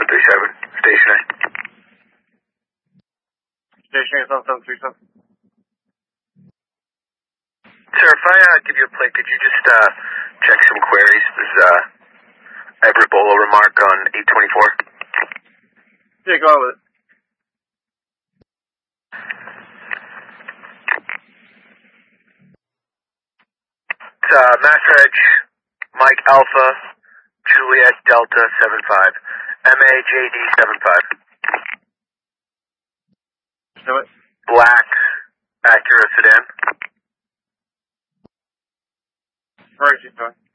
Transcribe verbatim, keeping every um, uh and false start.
seven three seven, stationary. Stationary is on seven three seven. Sir, if I uh, give you a plate, could you just uh, check some queries? This is uh, Everett Bolo remark on eight twenty-four. Yeah, go on with it. It's uh, Master Edge, Mike Alpha, Juliet Delta seven five, M A J D seven five. Know it? Black Acura sedan. Where is he going?